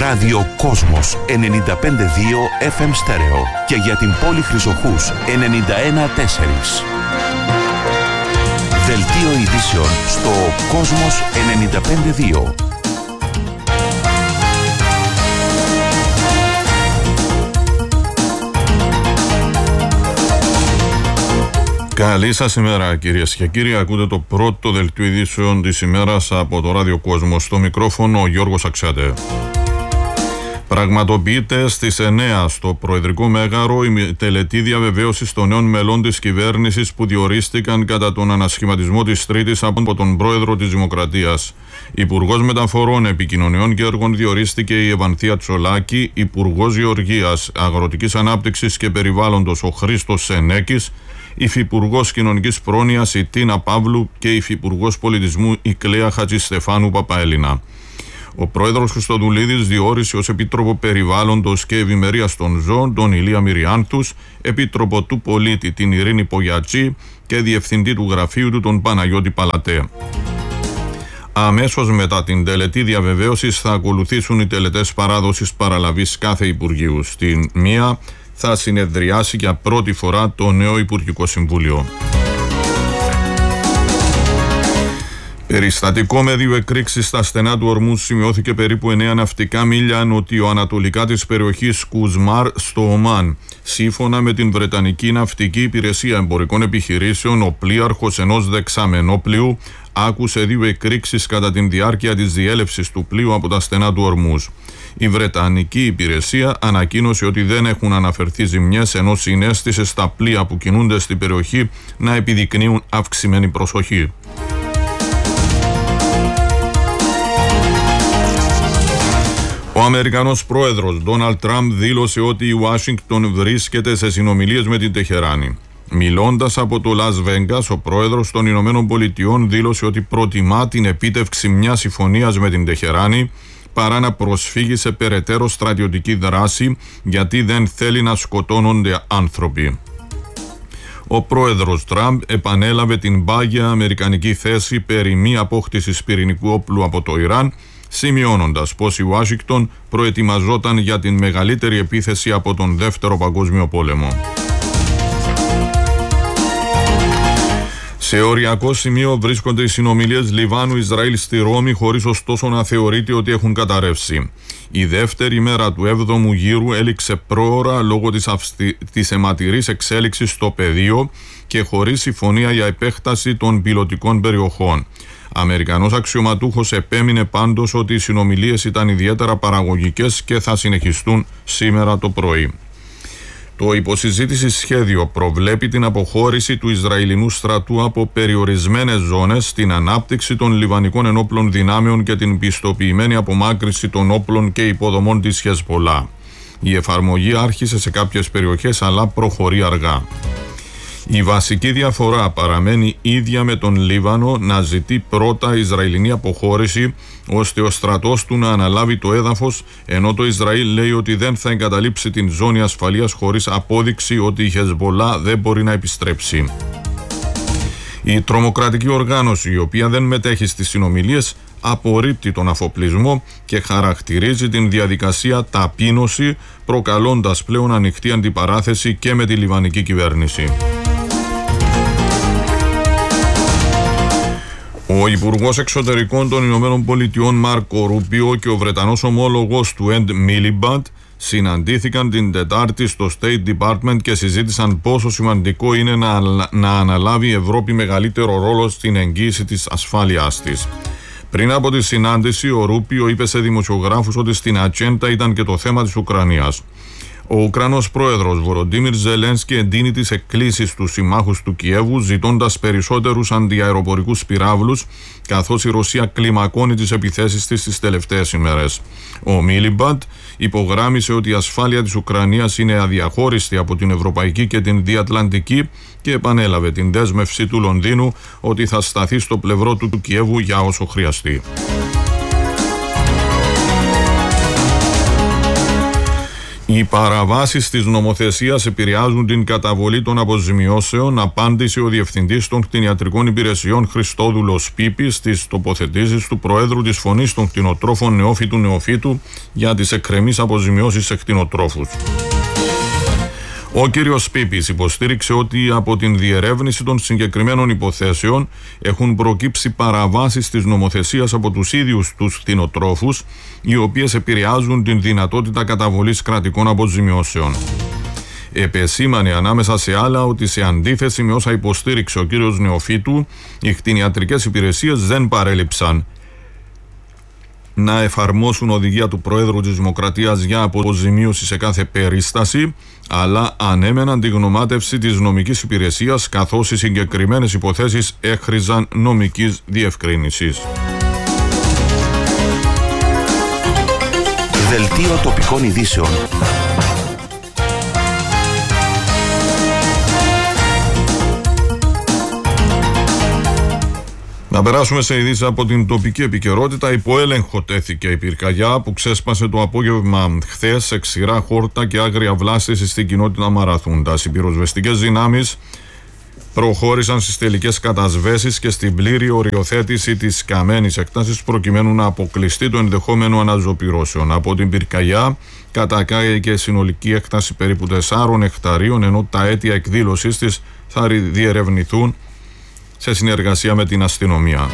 Ράδιο Κόσμος 95,2 FM στέρεο και για την πόλη Χρυσοχούς 91,4. Δελτίο ειδήσεων στο Κόσμος 95,2. Καλή σας ημέρα κυρίες και κύριοι, ακούτε το πρώτο δελτίο ειδήσεων της ημέρας από το Ράδιο Κόσμο. Στο μικρόφωνο ο Γιώργος Αξιάτε. Πραγματοποιείται στις 9 στο Προεδρικό Μέγαρο η τελετή διαβεβαίωσης των νέων μελών της κυβέρνησης που διορίστηκαν κατά τον ανασχηματισμό της Τρίτης από τον Πρόεδρο της Δημοκρατίας. Υπουργός Μεταφορών, Επικοινωνιών και Έργων διορίστηκε η Ευανθία Τσολάκη, Υπουργός Γεωργίας, Αγροτικής Ανάπτυξης και Περιβάλλοντος ο Χρήστος Σενέκης, Υφυπουργός Κοινωνικής Πρόνοιας η Τίνα Παύλου και Υφυπουργός Πολιτισμού η Κλέα Χατζηστεφάνου Παπαέλληνα. Ο Πρόεδρος Χριστοδουλίδης διόρισε ως Επίτροπο Περιβάλλοντος και Ευημερίας των Ζώων τον Ηλία Μυριάνθους, Επίτροπο του Πολίτη την Ειρήνη Πογιατσή και Διευθυντή του Γραφείου του τον Παναγιώτη Παλατέ. Αμέσως μετά την τελετή διαβεβαίωσης θα ακολουθήσουν οι τελετές παράδοσης παραλαβής κάθε Υπουργείου. Στην μία θα συνεδριάσει για πρώτη φορά το νέο Υπουργικό Συμβούλιο. Περιστατικό με 2 εκρήξεις στα στενά του Ορμούζ σημειώθηκε περίπου 9 ναυτικά μίλια νοτιοανατολικά της περιοχής Κουζμάρ στο Ομάν. Σύμφωνα με την Βρετανική Ναυτική Υπηρεσία Εμπορικών Επιχειρήσεων, ο πλοίαρχος ενός δεξαμενόπλοιου άκουσε 2 εκρήξεις κατά την διάρκεια της διέλευσης του πλοίου από τα στενά του Ορμούζ. Η Βρετανική Υπηρεσία ανακοίνωσε ότι δεν έχουν αναφερθεί ζημιές, ενώ συνέστησε στα πλοία που κινούνται στην περιοχή να επιδεικνύουν αυξημένη προσοχή. Ο Αμερικανός πρόεδρος Ντόναλντ Τραμπ δήλωσε ότι η Ουάσιγκτον βρίσκεται σε συνομιλίες με την Τεχεράνη. Μιλώντας από το Λας Βέγκας, ο πρόεδρος των Ηνωμένων Πολιτειών δήλωσε ότι προτιμά την επίτευξη μιας συμφωνίας με την Τεχεράνη παρά να προσφύγει σε περαιτέρω στρατιωτική δράση, γιατί δεν θέλει να σκοτώνονται άνθρωποι. Ο πρόεδρος Τραμπ επανέλαβε την πάγια αμερικανική θέση περί μη απόκτησης πυρηνικού όπλου από το Ιράν, σημειώνοντας πως η Ουάσιγκτον προετοιμαζόταν για την μεγαλύτερη επίθεση από τον Δεύτερο Παγκόσμιο Πόλεμο. Σε οριακό σημείο βρίσκονται οι συνομιλίες Λιβάνου-Ισραήλ στη Ρώμη, χωρίς ωστόσο να θεωρείται ότι έχουν καταρρεύσει. Η δεύτερη μέρα του 7ου γύρου έληξε πρόωρα λόγω της αιματηρής εξέλιξης στο πεδίο και χωρίς συμφωνία για επέκταση των πιλωτικών περιοχών. Αμερικανός αξιωματούχος επέμεινε πάντως ότι οι συνομιλίες ήταν ιδιαίτερα παραγωγικές και θα συνεχιστούν σήμερα το πρωί. Το υποσυζήτηση σχέδιο προβλέπει την αποχώρηση του Ισραηλινού στρατού από περιορισμένες ζώνες, την ανάπτυξη των λιβανικών ενόπλων δυνάμεων και την πιστοποιημένη απομάκρυνση των όπλων και υποδομών της Χεσμπολά. Η εφαρμογή άρχισε σε κάποιες περιοχές αλλά προχωρεί αργά. Η βασική διαφορά παραμένει ίδια με τον Λίβανο να ζητεί πρώτα Ισραηλινή αποχώρηση ώστε ο στρατός του να αναλάβει το έδαφος, ενώ το Ισραήλ λέει ότι δεν θα εγκαταλείψει την ζώνη ασφαλείας χωρίς απόδειξη ότι η Χεσμπολά δεν μπορεί να επιστρέψει. Η τρομοκρατική οργάνωση, η οποία δεν μετέχει στις συνομιλίες, απορρίπτει τον αφοπλισμό και χαρακτηρίζει την διαδικασία ταπείνωση, προκαλώντας πλέον ανοιχτή αντιπαράθεση και με τη λιβανική κυβέρνηση. Ο Υπουργός Εξωτερικών των Ηνωμένων Πολιτειών Μάρκο Ρούπιο και ο Βρετανός ομόλογος του Εντ Μίλιμπαντ συναντήθηκαν την Τετάρτη στο State Department και συζήτησαν πόσο σημαντικό είναι να αναλάβει η Ευρώπη μεγαλύτερο ρόλο στην εγγύηση της ασφάλειάς της. Πριν από τη συνάντηση, ο Ρούπιο είπε σε δημοσιογράφους ότι στην ατζέντα ήταν και το θέμα της Ουκρανίας. Ο Ουκρανός πρόεδρος Βολοντίμιρ Ζελένσκι εντείνει τις εκκλήσεις στους συμμάχους του Κιέβου, ζητώντας περισσότερους αντιαεροπορικούς πυράβλους, καθώς η Ρωσία κλιμακώνει τις επιθέσεις της τις τελευταίες ημέρες. Ο Μίλιμπαντ υπογράμμισε ότι η ασφάλεια της Ουκρανίας είναι αδιαχώριστη από την ευρωπαϊκή και την διατλαντική και επανέλαβε την δέσμευση του Λονδίνου ότι θα σταθεί στο πλευρό του Κιέβου για όσο χρειαστεί. Οι παραβάσεις της νομοθεσίας επηρεάζουν την καταβολή των αποζημιώσεων, απάντησε ο Διευθυντής των Κτηνιατρικών Υπηρεσιών Χριστόδουλος Πίπης στις τοποθετήσεις του Προέδρου της Φωνής των Κτηνοτρόφων Νεόφυτου για τις εκκρεμείς αποζημιώσεις σε κτηνοτρόφους. Ο κύριος Πίπης υποστήριξε ότι από την διερεύνηση των συγκεκριμένων υποθέσεων έχουν προκύψει παραβάσεις της νομοθεσίας από τους ίδιους τους κτηνοτρόφους, οι οποίες επηρεάζουν την δυνατότητα καταβολής κρατικών αποζημιώσεων. Επεσήμανε ανάμεσα σε άλλα ότι σε αντίθεση με όσα υποστήριξε ο κύριος Νεοφύτου, οι κτηνιατρικές υπηρεσίες δεν παρέλειψαν να εφαρμόσουν οδηγία του Προέδρου της Δημοκρατίας για αποζημίωση σε κάθε περίσταση, αλλά ανέμεναν τη γνωμάτευση της νομικής υπηρεσίας, καθώς οι συγκεκριμένες υποθέσεις έχριζαν νομικής διευκρίνησης. Δελτίο τοπικών ειδήσεων. Να περάσουμε σε ειδήσεις από την τοπική επικαιρότητα. Υπό έλεγχο τέθηκε η πυρκαγιά που ξέσπασε το απόγευμα χθες σε ξηρά χόρτα και άγρια βλάστηση στην κοινότητα Μαραθούντας. Οι πυροσβεστικές δυνάμεις προχώρησαν στις τελικές κατασβέσεις και στην πλήρη οριοθέτηση της καμένης έκτασης προκειμένου να αποκλειστεί το ενδεχόμενο αναζωπυρώσεων. Από την πυρκαγιά κατακάγεται συνολική έκταση περίπου 4 εκταρίων, ενώ τα αίτια εκδήλωσης της θα διερευνηθούν σε συνεργασία με την αστυνομία.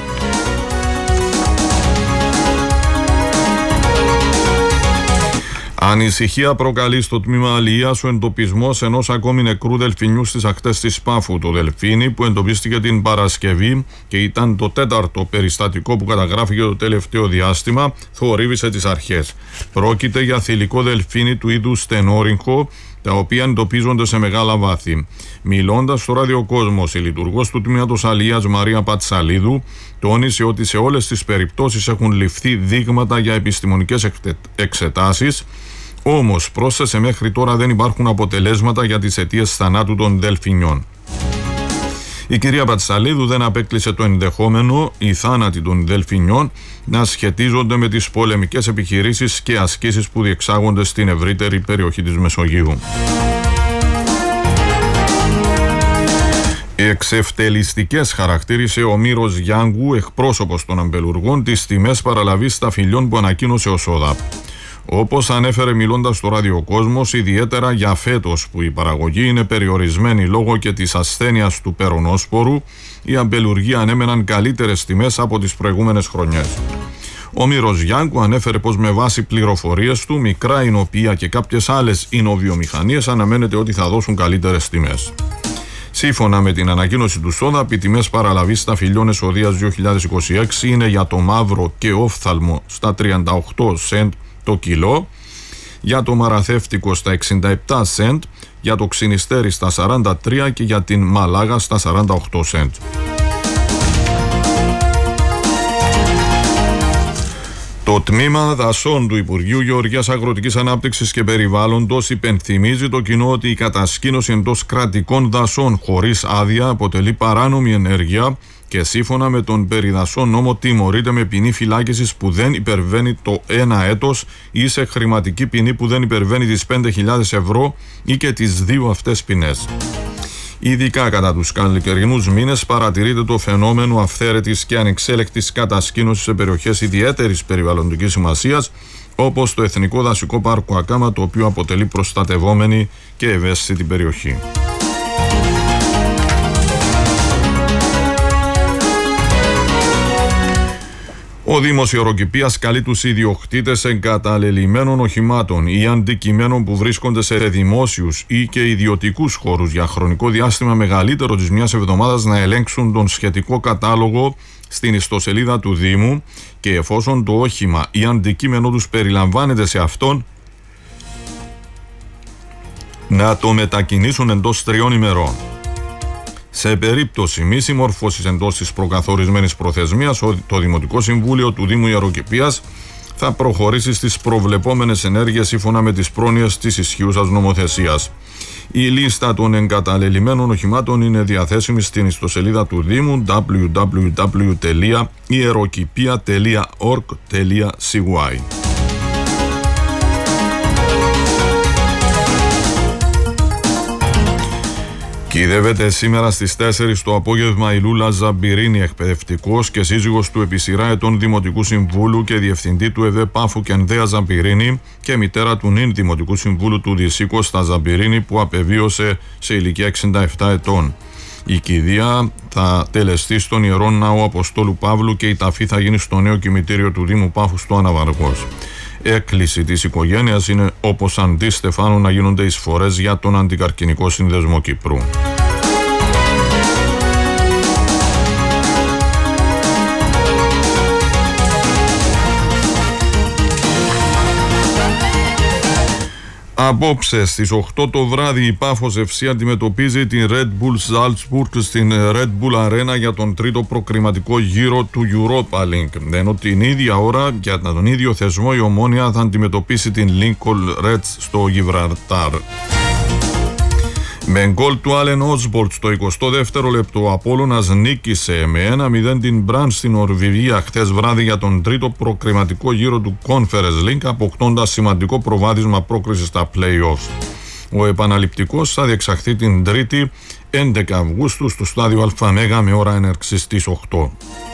Ανησυχία προκαλεί στο τμήμα Αλιείας ο εντοπισμός ενός ακόμη νεκρού δελφινιού στις ακτές της Πάφου. Το δελφίνι, που εντοπίστηκε την Παρασκευή και ήταν το 4ο περιστατικό που καταγράφηκε το τελευταίο διάστημα, θορύβησε τις αρχές. Πρόκειται για θηλυκό δελφίνι του είδους στενόρυγχο, τα οποία εντοπίζονται σε μεγάλα βάθη. Μιλώντας στο ραδιοκόσμος, η λειτουργός του τμήματος Αλιείας Μαρία Πατσαλίδου τόνισε ότι σε όλες τις περιπτώσεις έχουν ληφθεί δείγματα για επιστημονικές εξετάσεις, όμως πρόσθεσε μέχρι τώρα δεν υπάρχουν αποτελέσματα για τις αιτίες θανάτου των δελφινιών. Η κυρία Πατσαλίδου δεν απέκλεισε το ενδεχόμενο οι θάνατοι των δελφινιών να σχετίζονται με τις πολεμικές επιχειρήσεις και ασκήσεις που διεξάγονται στην ευρύτερη περιοχή της Μεσογείου. Εξευτελιστικές χαρακτήρισε ο Μύρος Γιάνγκου, εκπρόσωπος των αμπελουργών, τις τιμές παραλαβής σταφυλιών που ανακοίνωσε ο ΣΟΔΑΠ. Όπως ανέφερε μιλώντας στο ραδιοκόσμος, ιδιαίτερα για φέτος που η παραγωγή είναι περιορισμένη λόγω και της ασθένειας του περονόσπορου, οι αμπελουργοί ανέμεναν καλύτερες τιμές από τις προηγούμενες χρονιές. Ο Μύρος Γιάνκου ανέφερε πως με βάση πληροφορίες του, μικρά εινοποιεία και κάποιες άλλες εινοβιομηχανίες αναμένεται ότι θα δώσουν καλύτερες τιμές. Σύμφωνα με την ανακοίνωση του ΣΟΔΑΠ, οι τιμές παραλαβής σταφυλιών εσοδείας 2026 είναι για το μαύρο και όφθαλμο στα 38 σεντ το κιλό, για το μαραθεύτικο στα 67 σεντ, για το ξινιστέρι στα 43 και για την μαλάγα στα 48 σεντ. Το τμήμα δασών του Υπουργείου Γεωργίας, Αγροτικής Ανάπτυξης και Περιβάλλοντος υπενθυμίζει το κοινό ότι η κατασκήνωση εντός κρατικών δασών χωρίς άδεια αποτελεί παράνομη ενέργεια και σύμφωνα με τον περιδασόν νόμο τιμωρείται με ποινή φυλάκισης που δεν υπερβαίνει το 1 έτος ή σε χρηματική ποινή που δεν υπερβαίνει τις 5.000 ευρώ ή και τις δύο αυτές ποινές. Ειδικά κατά τους καλοκαιρινούς μήνες παρατηρείται το φαινόμενο αυθαίρετης και ανεξέλεκτης κατασκήνωσης σε περιοχές ιδιαίτερης περιβαλλοντικής σημασίας, όπως το Εθνικό Δασικό Πάρκο Ακάμα, το οποίο αποτελεί προστατευόμενη και ευαίσθητη περιοχή. Ο Δήμος Ιεροκηπείας καλεί τους ιδιοκτήτες εγκαταλελειμμένων οχημάτων ή αντικειμένων που βρίσκονται σε δημόσιους ή και ιδιωτικούς χώρους για χρονικό διάστημα μεγαλύτερο της μιας εβδομάδας να ελέγξουν τον σχετικό κατάλογο στην ιστοσελίδα του Δήμου και εφόσον το όχημα ή αντικείμενο τους περιλαμβάνεται σε αυτόν, να το μετακινήσουν εντός 3 ημερών. Σε περίπτωση μη συμμόρφωσης εντός της προκαθορισμένης προθεσμίας, το Δημοτικό Συμβούλιο του Δήμου Ιεροκηπείας θα προχωρήσει στις προβλεπόμενες ενέργειες σύμφωνα με τις πρόνοιες της ισχύουσας νομοθεσίας. Η λίστα των εγκαταλελειμμένων οχημάτων είναι διαθέσιμη στην ιστοσελίδα του Δήμου www.ierokipia.org.cy. Ειδεύεται σήμερα στις 4 το απόγευμα η Λούλα Ζαμπυρίνη, εκπαιδευτικός και σύζυγος του επί σειρά ετών Δημοτικού Συμβούλου και διευθυντή του ΕΔΕ Πάφου και Ανδέα Ζαμπυρίνη, και μητέρα του νυν Δημοτικού Συμβούλου του Δυσσή Κώστα Ζαμπυρίνη, που απεβίωσε σε ηλικία 67 ετών. Η κηδεία θα τελεστεί στον Ιερό Ναό Αποστόλου Παύλου και η ταφή θα γίνει στο νέο κημητήριο του Δήμου Πάφου στο Αναβαργός. Έκκληση της οικογένειας είναι, όπως αντί Στεφάνου, να γίνονται εισφορές για τον Αντικαρκινικό Σύνδεσμο Κυπρού. Απόψε στις 8 το βράδυ η Πάφος FC αντιμετωπίζει την Red Bull Salzburg στην Red Bull Arena για τον τρίτο προκριματικό γύρο του Europa League. Ενώ την ίδια ώρα, για τον ίδιο θεσμό, η Ομόνοια θα αντιμετωπίσει την Lincoln Reds στο Γιβραλτάρ. Με γκολ του Άλεν Όσμπολτ στο 22ο λεπτό, ο Απόλλωνας νίκησε με 1-0 την Μπραντ στην Νορβηγία χθες βράδυ για τον τρίτο προκριματικό γύρο του Conference League, αποκτώντας σημαντικό προβάδισμα πρόκρισης στα play-offs. Ο επαναληπτικός θα διεξαχθεί την Τρίτη 11 Αυγούστου στο στάδιο Αλφαμέγα με ώρα έναρξης στις 8.